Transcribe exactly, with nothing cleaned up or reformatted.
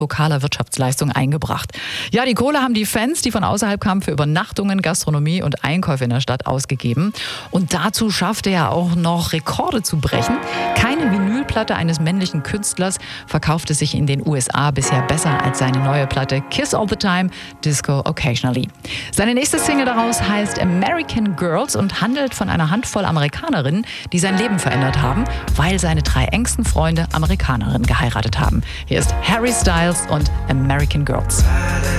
lokaler Wirtschaftsleistung eingebracht. Ja, die Kohle haben die Fans, die von außerhalb kamen, für Übernachtungen, Gastronomie und Einkäufe in der Stadt ausgegeben. Und dazu schaffte er auch noch Rekorde zu brechen. Keine Vinylplatte eines männlichen Künstlers verkaufte sich in den U S A bisher besser als seine neue Platte Kiss All the Time, Disco Occasionally. Seine nächste Single daraus heißt American Girls und handelt von einer Handvoll Amerikanerinnen, die sein Leben verändert haben, weil seine drei engsten Freunde Amerikanerinnen geheiratet haben. Hier ist Harry Styles und American Girls.